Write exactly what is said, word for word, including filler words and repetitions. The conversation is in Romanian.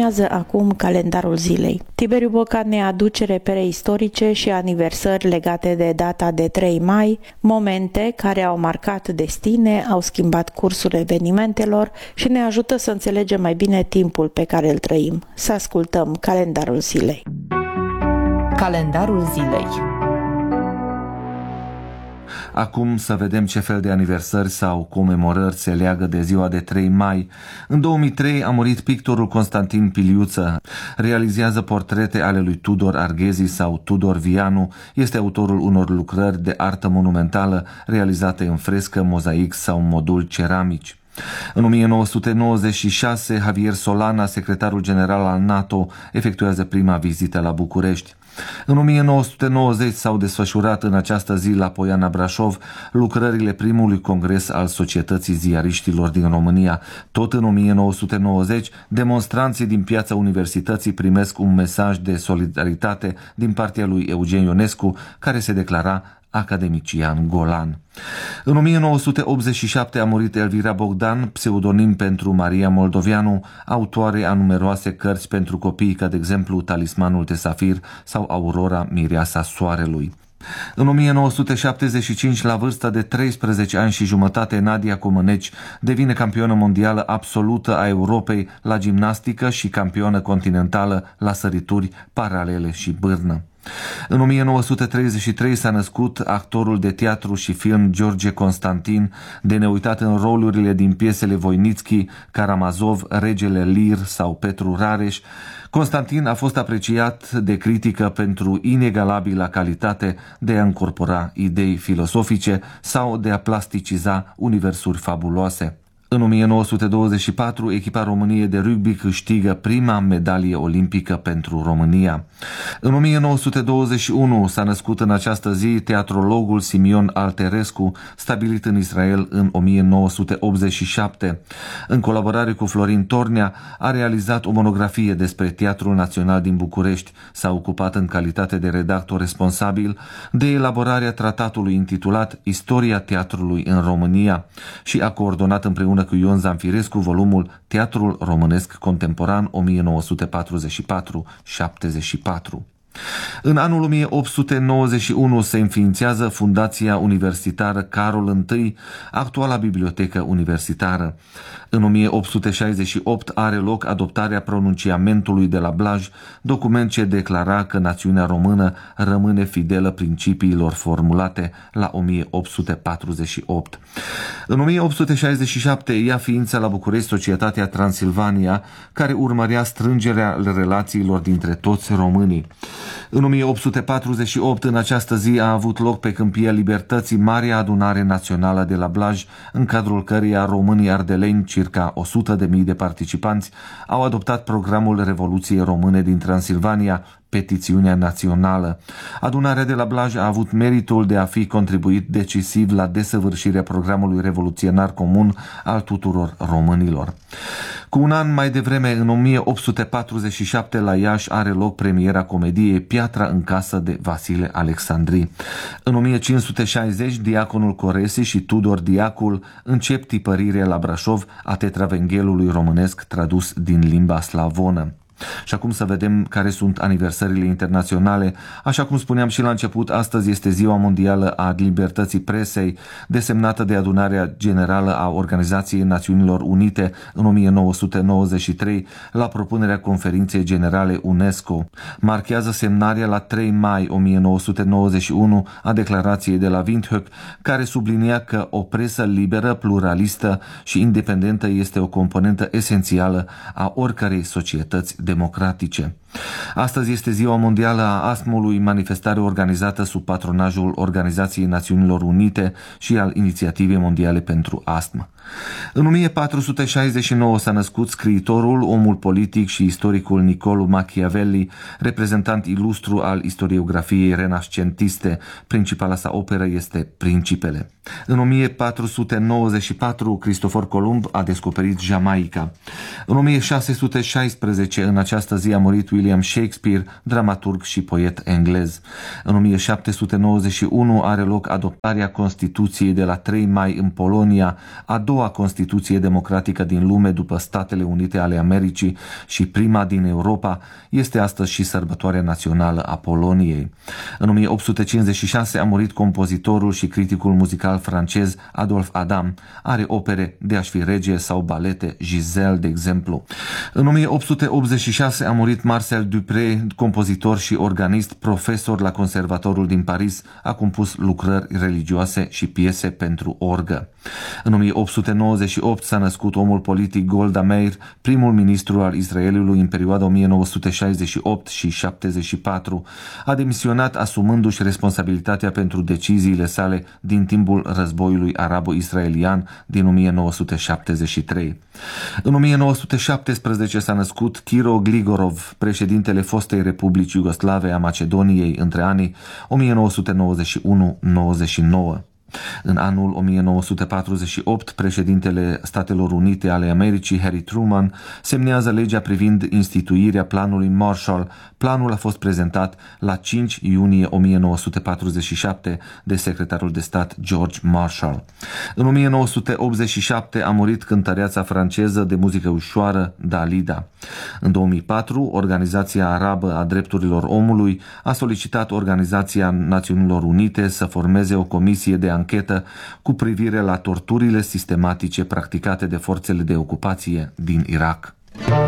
Urmează acum calendarul zilei. Tiberiu Boca ne aduce repere istorice și aniversări legate de data de trei mai, momente care au marcat destine, au schimbat cursul evenimentelor și ne ajută să înțelegem mai bine timpul pe care îl trăim. Să ascultăm calendarul zilei. Calendarul zilei. Acum să vedem ce fel de aniversări sau comemorări se leagă de ziua de trei mai. În două mii trei a murit pictorul Constantin Piliuță. Realizează portrete ale lui Tudor Arghezi sau Tudor Vianu. Este autorul unor lucrări de artă monumentală realizate în frescă, mozaic sau modul ceramici. În o mie nouă sute nouăzeci și șase, Javier Solana, secretarul general al NATO, efectuează prima vizită la București. În o mie nouă sute nouăzeci s-au desfășurat în această zi la Poiana Brașov lucrările primului congres al Societății Ziariștilor din România. Tot în o mie nouă sute nouăzeci, demonstranții din piața Universității primesc un mesaj de solidaritate din partea lui Eugen Ionescu, care se declara academician golan. În o mie nouă sute optzeci și șapte a murit Elvira Bogdan, pseudonim pentru Maria Moldovianu, autoare a numeroase cărți pentru copii, ca de exemplu Talismanul de Safir sau Aurora, Mireasa Soarelui. În o mie nouă sute șaptezeci și cinci, la vârsta de treisprezece ani și jumătate, Nadia Comăneci devine campionă mondială absolută a Europei la gimnastică și campionă continentală la sărituri paralele și bârnă. În o mie nouă sute treizeci și trei s-a născut actorul de teatru și film George Constantin, de neuitat în rolurile din piesele Voinițchi, Karamazov, Regele Lir sau Petru Rareș. Constantin a fost apreciat de critică pentru inegalabila calitate de a încorpora idei filosofice sau de a plasticiza universuri fabuloase. În o mie nouă sute douăzeci și patru, echipa României de rugby câștigă prima medalie olimpică pentru România. În o mie nouă sute douăzeci și unu s-a născut în această zi teatrologul Simion Alterescu, stabilit în Israel în o mie nouă sute optzeci și șapte. În colaborare cu Florin Tornea, a realizat o monografie despre Teatrul Național din București. S-a ocupat în calitate de redactor responsabil de elaborarea tratatului intitulat Istoria teatrului în România și a coordonat împreună cu Ion Zanfirescu volumul Teatrul Românesc Contemporan o mie nouă sute patruzeci și patru șaptezeci și patru. În anul o mie opt sute nouăzeci și unu se înființează Fundația Universitară Carol I, actuala Bibliotecă Universitară. În o mie opt sute șaizeci și opt are loc adoptarea pronunciamentului de la Blaj, document ce declara că națiunea română rămâne fidelă principiilor formulate la o mie opt sute patruzeci și opt. În o mie opt sute șaizeci și șapte ia ființă la București Societatea Transilvania, care urmărea strângerea relațiilor dintre toți românii. În o mie opt sute patruzeci și opt, în această zi, a avut loc pe Câmpia Libertății Marea Adunare Națională de la Blaj, în cadrul căreia românii ardeleni, circa o sută de mii de participanți, au adoptat programul Revoluției Române din Transilvania, Petițiunea Națională. Adunarea de la Blaj a avut meritul de a fi contribuit decisiv la desăvârșirea programului revoluționar comun al tuturor românilor. Cu un an mai devreme, în o mie opt sute patruzeci și șapte, la Iași are loc premiera comediei Piatra în casă de Vasile Alexandri. În o mie cinci sute șaizeci, Diaconul Coresi și Tudor Diacul încep tipărirea la Brașov a Tetravenghelului românesc tradus din limba slavonă. Și acum să vedem care sunt aniversările internaționale. Așa cum spuneam și la început, astăzi este Ziua Mondială a Libertății Presei, desemnată de Adunarea Generală a Organizației Națiunilor Unite în o mie nouă sute nouăzeci și trei la propunerea Conferinței Generale UNESCO. Marchează semnarea la trei mai o mie nouă sute nouăzeci și unu a Declarației de la Windhoek, care sublinia că o presă liberă, pluralistă și independentă este o componentă esențială a oricărei societăți democratice. Astăzi este Ziua Mondială a Astmului, manifestare organizată sub patronajul Organizației Națiunilor Unite și al Inițiativei Mondiale pentru Astm. În o mie patru sute șaizeci și nouă s-a născut scriitorul, omul politic și istoricul Niccolò Machiavelli, reprezentant ilustru al istoriografiei renascentiste. Principala sa operă este Principele. În o mie patru sute nouăzeci și patru, Cristofor Columb a descoperit Jamaica. În o mie șase sute șaisprezece, în această zi, a murit William Shakespeare, dramaturg și poet englez. În o mie șapte sute nouăzeci și unu are loc adoptarea Constituției de la trei mai în Polonia, a doua Constituție democratică din lume după Statele Unite ale Americii și prima din Europa. Este astăzi și sărbătoarea națională a Poloniei. În o mie opt sute cincizeci și șase a murit compozitorul și criticul muzical francez Adolphe Adam. Are opere De a-și fi rege sau balete, Giselle, de exemplu. În o mie opt sute optzeci și șase a murit Marcel Dupré, compozitor și organist, profesor la Conservatorul din Paris. A compus lucrări religioase și piese pentru orgă. În o mie opt sute nouăzeci și opt s-a născut omul politic Golda Meir, primul ministru al Israelului în perioada o mie nouă sute șaizeci și opt și șaptezeci și patru. A demisionat asumându-și responsabilitatea pentru deciziile sale din timpul războiului arabo-israelian din o mie nouă sute șaptezeci și trei. În o mie nouă sute șaptesprezece s-a născut Kiro Gligorov, președintele fostei Republici Iugoslave a Macedoniei între anii o mie nouă sute nouăzeci și unu nouăzeci și nouă. În anul o mie nouă sute patruzeci și opt, președintele Statelor Unite ale Americii, Harry Truman, semnează legea privind instituirea planului Marshall. Planul a fost prezentat la cinci iunie o mie nouă sute patruzeci și șapte de secretarul de stat George Marshall. În o mie nouă sute optzeci și șapte a murit cântăreața franceză de muzică ușoară Dalida. În două mii patru, Organizația Arabă a Drepturilor Omului a solicitat Organizația Națiunilor Unite să formeze o comisie de anchetă cu privire la torturile sistematice practicate de forțele de ocupație din Irak.